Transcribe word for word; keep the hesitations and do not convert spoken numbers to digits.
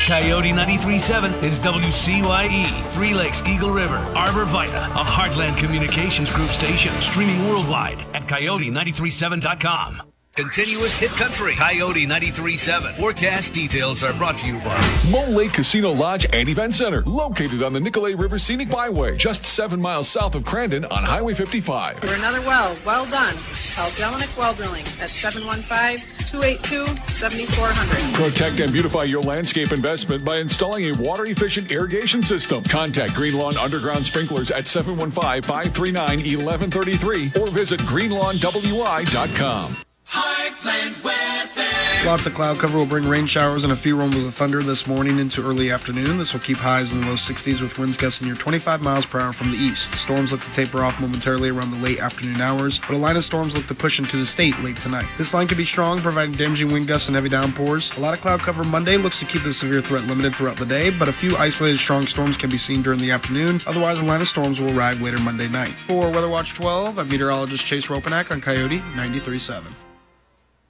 Coyote ninety-three point seven is W C Y E, Three Lakes Eagle River, Arbor Vita, a Heartland Communications Group station, streaming worldwide at coyote nine three seven dot com. Continuous hit country, Coyote ninety-three point seven. Forecast details are brought to you by Mole Lake Casino Lodge and Event Center, located on the Nicolet River Scenic Byway, just seven miles south of Crandon on Highway fifty-five. For another well, well done. Call Jelinek Well Drilling at seven one five, two eight two, seven four zero zero. Protect and beautify your landscape investment by installing a water-efficient irrigation system. Contact Green Lawn Underground Sprinklers at seven one five, five three nine, one one three three or visit green lawn w i dot com. Heartland weather. Lots of cloud cover will bring rain showers and a few rumbles of thunder this morning into early afternoon. This will keep highs in the low sixties with winds gusting near twenty-five miles per hour from the east. Storms look to taper off momentarily around the late afternoon hours, but a line of storms look to push into the state late tonight. This line could be strong, providing damaging wind gusts and heavy downpours. A lot of cloud cover Monday looks to keep the severe threat limited throughout the day, but a few isolated strong storms can be seen during the afternoon. Otherwise, a line of storms will arrive later Monday night. For Weather Watch twelve, I'm meteorologist Chase Ropanak on Coyote ninety-three point seven.